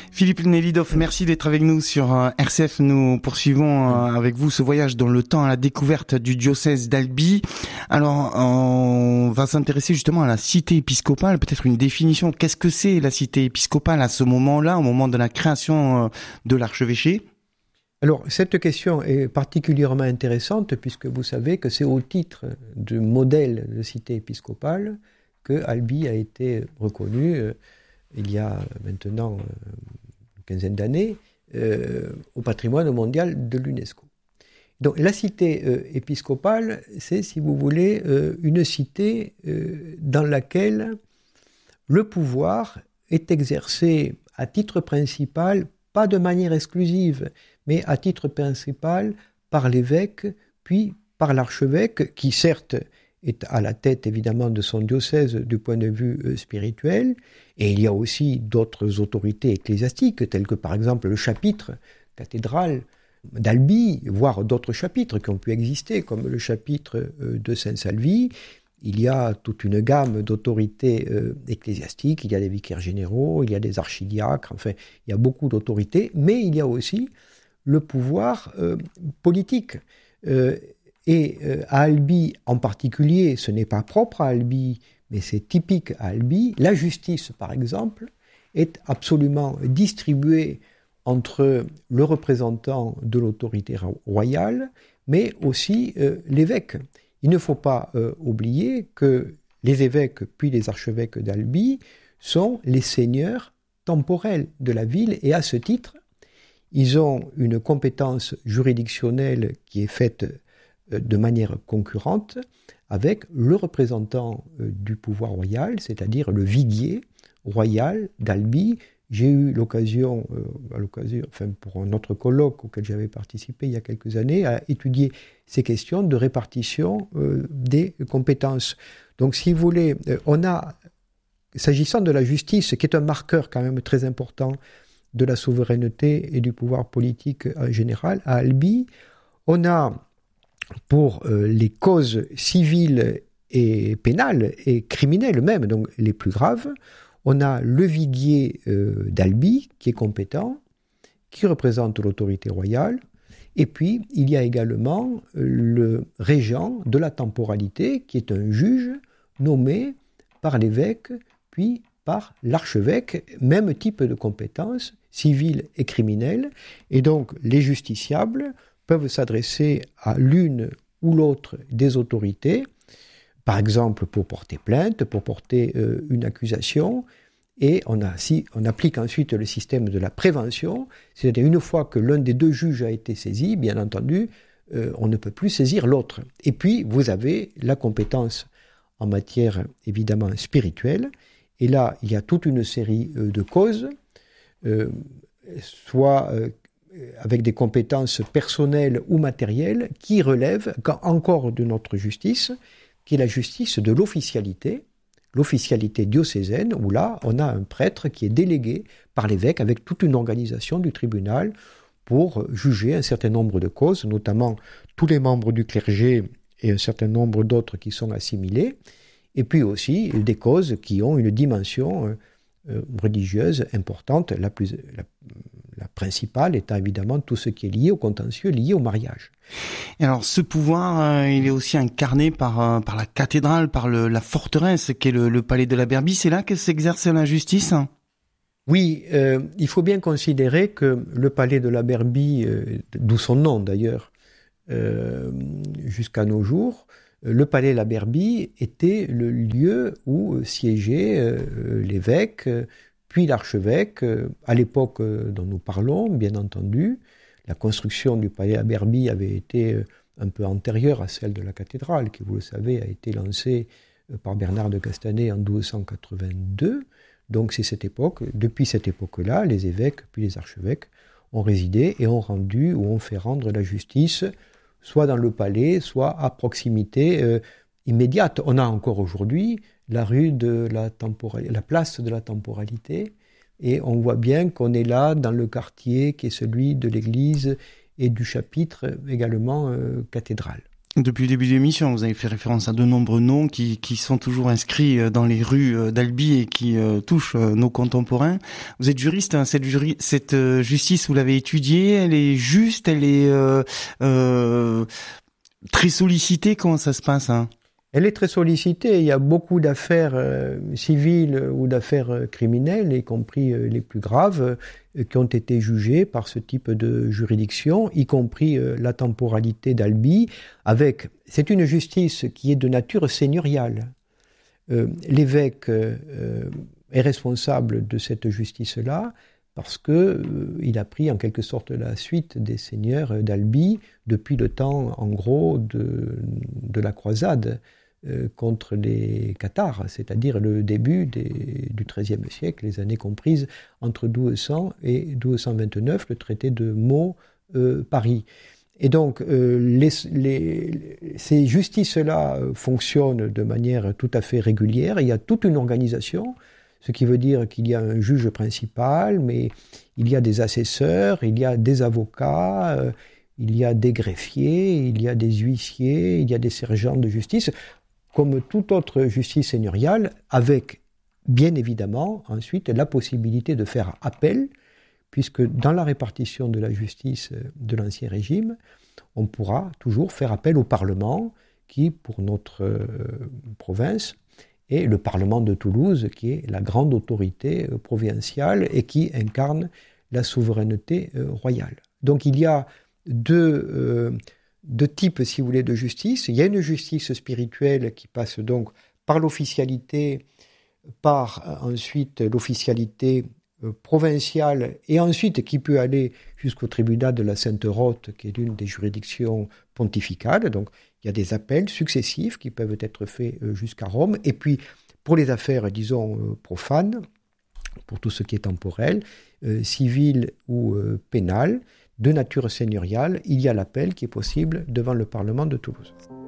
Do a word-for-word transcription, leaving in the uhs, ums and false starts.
Philippe Nelidov, merci d'être avec nous sur euh, R C F. Nous poursuivons euh, avec vous ce voyage dans le temps à la découverte du diocèse d'Albi. Alors, on va s'intéresser justement à la cité épiscopale, peut-être une définition. Qu'est-ce que c'est la cité épiscopale à ce moment-là, au moment de la création euh, de l'archevêché ? Alors, cette question est particulièrement intéressante puisque vous savez que c'est au titre du modèle de cité épiscopale que Albi a été reconnu euh, il y a maintenant euh, une quinzaine d'années euh, au patrimoine mondial de l'UNESCO. Donc la cité euh, épiscopale, c'est, si vous voulez, euh, une cité euh, dans laquelle le pouvoir est exercé à titre principal, pas de manière exclusive, mais à titre principal par l'évêque, puis par l'archevêque, qui certes est à la tête évidemment de son diocèse du point de vue euh, spirituel, et il y a aussi d'autres autorités ecclésiastiques, telles que par exemple le chapitre cathédral d'Albi, voire d'autres chapitres qui ont pu exister, comme le chapitre euh, de Saint-Salvi. Il y a toute une gamme d'autorités euh, ecclésiastiques, il y a des vicaires généraux, il y a des archidiacres, enfin, il y a beaucoup d'autorités, mais il y a aussi le pouvoir euh, politique. Euh, et euh, à Albi en particulier, ce n'est pas propre à Albi, mais c'est typique à Albi, la justice, par exemple, est absolument distribuée entre le représentant de l'autorité royale, mais aussi euh, l'évêque. Il ne faut pas euh, oublier que les évêques puis les archevêques d'Albi sont les seigneurs temporels de la ville, et à ce titre, ils ont une compétence juridictionnelle qui est faite euh, de manière concurrente avec le représentant euh, du pouvoir royal, c'est-à-dire le viguier royal d'Albi. J'ai eu l'occasion, euh, à l'occasion, enfin pour un autre colloque auquel j'avais participé il y a quelques années, à étudier ces questions de répartition euh, des compétences. Donc, si vous voulez, euh, on a, s'agissant de la justice, qui est un marqueur quand même très important de la souveraineté et du pouvoir politique en général, à Albi, on a pour euh, les causes civiles et pénales et criminelles même, donc les plus graves, on a le viguier euh, d'Albi qui est compétent, qui représente l'autorité royale, et puis il y a également le régent de la temporalité qui est un juge nommé par l'évêque puis par l'archevêque, même type de compétences civiles et criminelles, et donc les justiciables peuvent s'adresser à l'une ou l'autre des autorités, par exemple pour porter plainte, pour porter euh, une accusation, et on, a, si, on applique ensuite le système de la prévention, c'est-à-dire une fois que l'un des deux juges a été saisi, bien entendu, euh, on ne peut plus saisir l'autre. Et puis, vous avez la compétence en matière, évidemment, spirituelle, et là, il y a toute une série euh, de causes, euh, soit euh, avec des compétences personnelles ou matérielles, qui relèvent encore de notre justice, qui est la justice de l'officialité, l'officialité diocésaine, où là, on a un prêtre qui est délégué par l'évêque avec toute une organisation du tribunal pour juger un certain nombre de causes, notamment tous les membres du clergé et un certain nombre d'autres qui sont assimilés, et puis aussi des causes qui ont une dimension euh, religieuse importante, la, plus, la, la principale étant évidemment tout ce qui est lié au contentieux, lié au mariage. Et alors, ce pouvoir, euh, il est aussi incarné par euh, par la cathédrale, par le, la forteresse, qui est le, le palais de la Berbie. C'est là que s'exerce la justice ? Oui, euh, il faut bien considérer que le palais de la Berbie, euh, d'où son nom d'ailleurs, euh, jusqu'à nos jours, le palais de la Berbie était le lieu où siégeait euh, l'évêque, puis l'archevêque. À l'époque dont nous parlons, bien entendu, la construction du palais à Berbie avait été un peu antérieure à celle de la cathédrale, qui, vous le savez, a été lancée par Bernard de Castanet en douze cent quatre-vingt-deux. Donc c'est cette époque, depuis cette époque-là, les évêques puis les archevêques ont résidé et ont rendu ou ont fait rendre la justice, soit dans le palais, soit à proximité euh, immédiate. On a encore aujourd'hui la rue de la temporalité, la place de la temporalité, et on voit bien qu'on est là dans le quartier qui est celui de l'église et du chapitre également euh, cathédrale. Depuis le début de l'émission, vous avez fait référence à de nombreux noms qui, qui sont toujours inscrits dans les rues d'Albi et qui euh, touchent nos contemporains. Vous êtes juriste, hein, cette, juri- cette euh, justice, vous l'avez étudiée, elle est juste, elle est euh, euh, très sollicitée, comment ça se passe, hein? Elle est très sollicitée, il y a beaucoup d'affaires euh, civiles ou d'affaires euh, criminelles, y compris euh, les plus graves, euh, qui ont été jugées par ce type de juridiction, y compris euh, la temporalité d'Albi, avec, c'est une justice qui est de nature seigneuriale. Euh, l'évêque euh, est responsable de cette justice-là, parce qu'il euh, a pris en quelque sorte la suite des seigneurs d'Albi depuis le temps, en gros, de, de la croisade euh, contre les Cathares, c'est-à-dire le début des, du treizième siècle, les années comprises entre douze cents et douze cent vingt-neuf, le traité de Meaux, euh, Paris. Et donc, euh, les, les, ces justices-là fonctionnent de manière tout à fait régulière. Il y a toute une organisation, ce qui veut dire qu'il y a un juge principal, mais il y a des assesseurs, il y a des avocats, euh, il y a des greffiers, il y a des huissiers, il y a des sergents de justice, comme toute autre justice seigneuriale, avec, bien évidemment, ensuite la possibilité de faire appel, puisque dans la répartition de la justice de l'Ancien Régime, on pourra toujours faire appel au Parlement, qui, pour notre euh, province, est le Parlement de Toulouse, qui est la grande autorité euh, provinciale et qui incarne la souveraineté euh, royale. Donc il y a deux, euh, deux types, si vous voulez, de justice. Il y a une justice spirituelle qui passe donc par l'officialité, par euh, ensuite l'officialité provinciale, et ensuite qui peut aller jusqu'au tribunal de la Sainte-Rote, qui est l'une des juridictions pontificales. Donc il y a des appels successifs qui peuvent être faits jusqu'à Rome. Et puis pour les affaires, disons, profanes, pour tout ce qui est temporel, euh, civil ou euh, pénal, de nature seigneuriale, il y a l'appel qui est possible devant le Parlement de Toulouse.